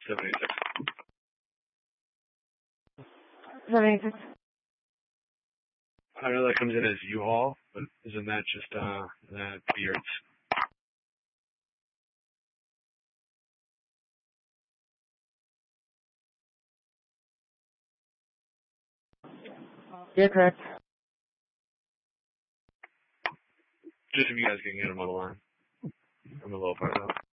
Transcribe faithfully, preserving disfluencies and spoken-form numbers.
seventy-six. seventy-six. I know that comes in as U-Haul, but isn't that just, uh, that Beards? Yeah, correct. Just if you guys can get him on the line. I'm a little far out.